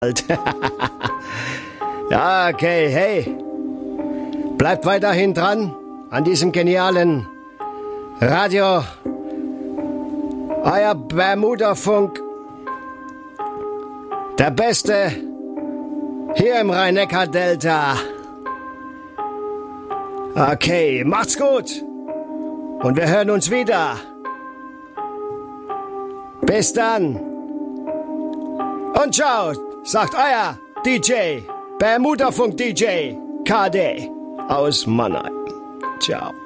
Ja, okay, hey. Bleibt weiterhin dran an diesem genialen Radio. Euer Bermuda-Funk. Der Beste hier im Rhein-Neckar-Delta. Okay, macht's gut. Und wir hören uns wieder. Bis dann. Und ciao, sagt euer DJ, Bermuda-Funk-DJ, KD aus Mannheim. Ciao.